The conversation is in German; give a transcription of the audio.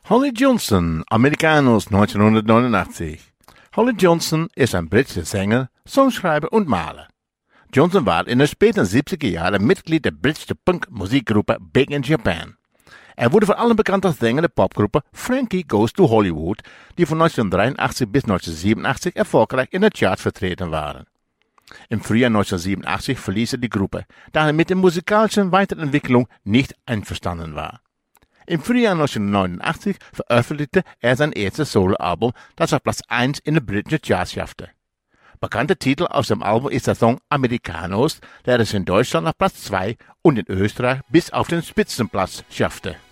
Holly Johnson, Amerikanos 1989. Holly Johnson ist ein britischer Sänger, Songschreiber und Maler. Johnson war in den späten 70er Jahren Mitglied der britischen Punk-Musikgruppe Big in Japan. Er wurde vor allem bekannt als Sänger der Popgruppe Frankie Goes to Hollywood, die von 1983 bis 1987 erfolgreich in den Charts vertreten waren. Im Frühjahr 1987 verließ er die Gruppe, da er mit der musikalischen Weiterentwicklung nicht einverstanden war. Im Frühjahr 1989 veröffentlichte er sein erstes Soloalbum, das auf Platz 1 in den britischen Charts schaffte. Bekannter Titel aus dem Album ist der Song Amerikanos, der es in Deutschland auf Platz 2 und in Österreich bis auf den Spitzenplatz schaffte.